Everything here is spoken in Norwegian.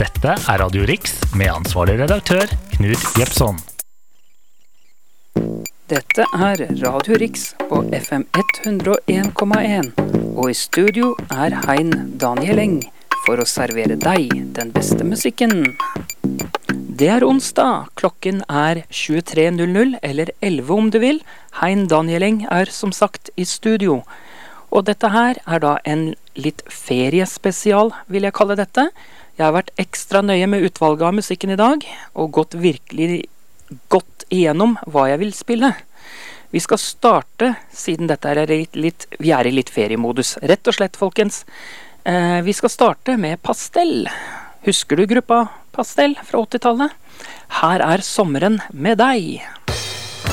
Dette Radio Rix med ansvarlig redaktør Knut Jepson. Dette Radio Rix på FM 101,1, og i studio Hein Daniel Eng for å servere deg den beste musikken. Det onsdag, klokken 23:00 eller 11 om du vil. Hein Daniel Eng som sagt i studio. Og dette da en litt feriespesial, vil jeg kalle dette. Jeg har vært ekstra nøye med utvalget av musikken i dag, og gått virkelig godt igjennom hva jeg vil spille. Vi skal starte, siden dette vi i litt feriemodus, rett og slett, folkens. Vi skal starte med Pastell. Husker du gruppa Pastell fra 80-tallet? Her sommeren med deg.